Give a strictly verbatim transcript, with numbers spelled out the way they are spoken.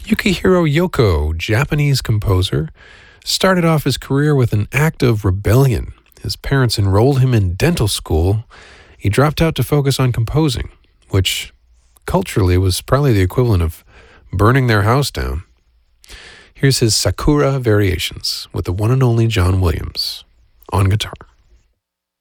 Yukihiro Yoko, Japanese composer, started off his career with an act of rebellion. His parents enrolled him in dental school. He dropped out to focus on composing, which culturally was probably the equivalent of burning their house down. Here's his Sakura Variations with the one and only John Williams on guitar.